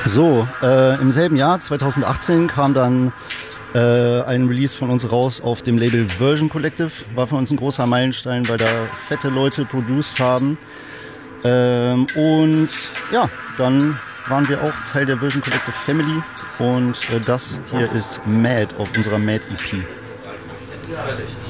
So, im selben Jahr, 2018, kam dann ein Release von uns raus auf dem Label Version Collective. War für uns ein großer Meilenstein, weil da fette Leute produced haben. Und ja, dann waren wir auch Teil der Version Collective Family. Und das hier ist Mad auf unserer Mad EP.